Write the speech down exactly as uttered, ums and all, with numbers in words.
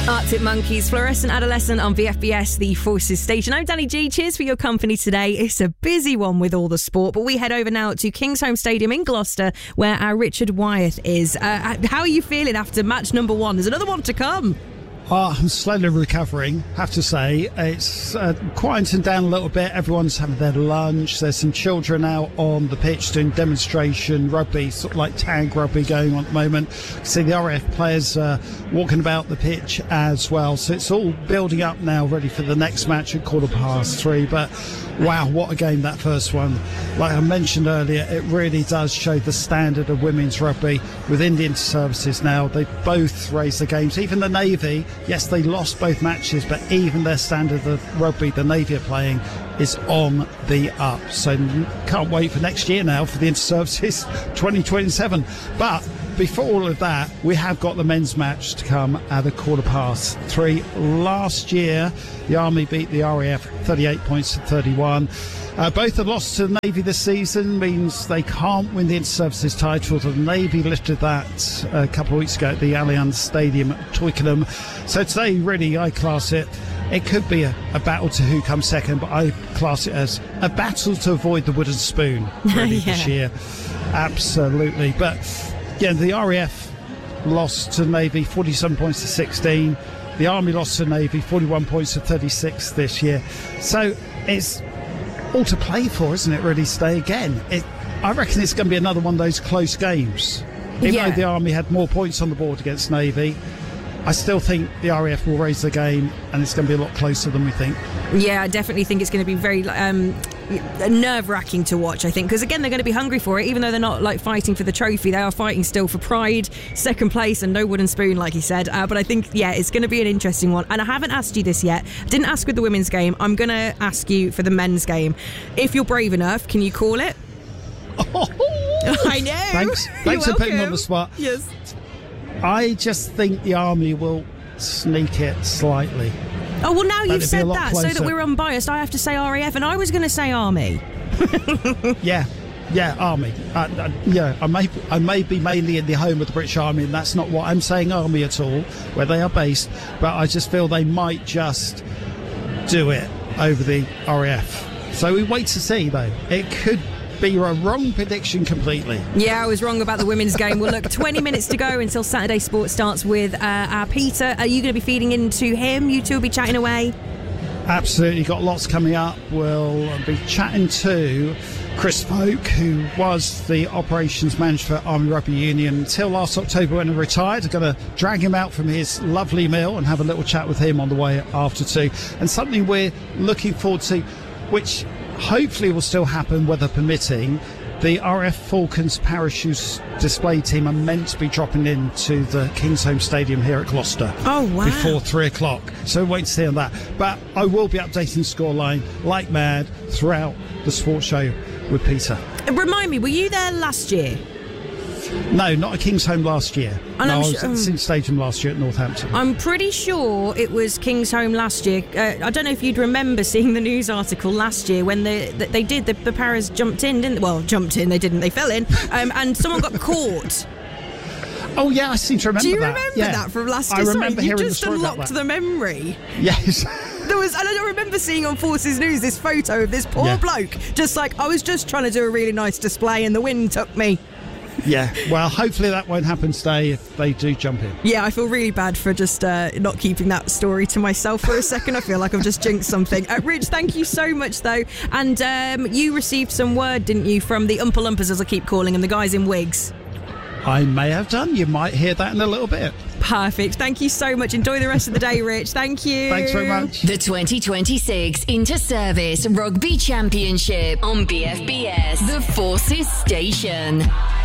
Arctic Monkeys, Fluorescent Adolescent on V F B S, the Forces station. I'm Danny G. Cheers for your company today. It's a busy one with all the sport, but we head over now to Kingsholm Stadium in Gloucester, where our Richard Wyeth is. Uh, how are you feeling after match number one? There's another one to come. Oh, I'm slowly recovering, have to say. It's uh, quieting down a little bit. Everyone's having their lunch. There's some children out on the pitch doing demonstration rugby, sort of like tag rugby going on at the moment. See the R A F players uh, walking about the pitch as well. So it's all building up now, ready for the next match at quarter past three. But wow, what a game that first one. Like I mentioned earlier, it really does show the standard of women's rugby with Indian Services now. They both raised the games. Even the Navy, yes, they lost both matches, but even their standard of rugby the Navy are playing is on the up. So can't wait for next year now for the Inter-Services twenty twenty-seven. But before all of that, we have got the men's match to come at a quarter past three. Last year, the Army beat the R A F thirty-eight points to thirty-one. Uh, both have lost to the Navy this season, means they can't win the Inter-Services title. The Navy lifted that a couple of weeks ago at the Allianz Stadium at Twickenham. So today, really, I class it, it could be a, a battle to who comes second, but I class it as a battle to avoid the wooden spoon, really, yeah. This year. Absolutely. But, yeah, the R A F lost to the Navy forty-seven points to sixteen. The Army lost to the Navy forty-one points to thirty-six this year. So it's all to play for, isn't it, really, today again? It, I reckon it's going to be another one of those close games. Even yeah. though the Army had more points on the board against Navy, I still think the R A F will raise the game and it's going to be a lot closer than we think. Yeah, I definitely think it's going to be very um, nerve-wracking to watch, I think, because again, they're going to be hungry for it. Even though they're not like fighting for the trophy, they are fighting still for pride, second place, and no wooden spoon, like he said. Uh, but I think, yeah, it's going to be an interesting one. And I haven't asked you this yet. I didn't ask with the women's game. I'm going to ask you for the men's game. If you're brave enough, can you call it? Oh, I know. Thanks, thanks for putting me on the spot. Yes. I just think the Army will sneak it slightly. Oh, well, now you've said that, closer. So that we're unbiased, I have to say R A F, and I was going to say Army. yeah, yeah, Army. Uh, uh, yeah, I may, I may be mainly in the home of the British Army, and that's not what I'm saying Army at all, where they are based, but I just feel they might just do it over the R A F. So we wait to see, though. It could be a wrong prediction completely. Yeah, I was wrong about the women's game. Well, look, twenty minutes to go until Saturday Sport starts with uh, our Peter. Are you going to be feeding into him? You two will be chatting away? Absolutely, got lots coming up. We'll be chatting to Chris Folk, who was the operations manager for Army Rugby Union until last October when he retired. I'm going to drag him out from his lovely meal and have a little chat with him on the way after two. And something we're looking forward to, which hopefully will still happen, weather permitting. The R A F Falcons parachute display team are meant to be dropping into the Kingsholm Stadium here at Gloucester. Oh, wow. Before three o'clock. So wait to see on that. But I will be updating the scoreline like mad throughout the sports show with Peter. Remind me, were you there last year? No, not at Kingsholm last year. And no, I'm I was sh- at the St Stadium last year at Northampton. I'm pretty sure it was Kingsholm last year. Uh, I don't know if you'd remember seeing the news article last year when the, the, they did, the, the Paras jumped in, didn't they? Well, jumped in, they didn't, they fell in, um, and someone got caught. Oh, yeah, I seem to remember that. Do you that. remember yeah. that from last I year? remember Sorry, hearing you the just story about unlocked that. the memory. Yes. There was, and I don't remember seeing on Forces News this photo of this poor yeah. bloke. Just like, I was just trying to do a really nice display and the wind took me. Yeah, well, hopefully that won't happen today if they do jump in. Yeah, I feel really bad for just uh, not keeping that story to myself for a second. I feel like I've just jinxed something. Uh, Rich, thank you so much, though. And um, you received some word, didn't you, from the Oompa Loompas, as I keep calling them, the guys in wigs? I may have done. You might hear that in a little bit. Perfect. Thank you so much. Enjoy the rest of the day, Rich. Thank you. Thanks very much. The twenty twenty-six Inter-Service Rugby Championship on B F B S, the Forces Station.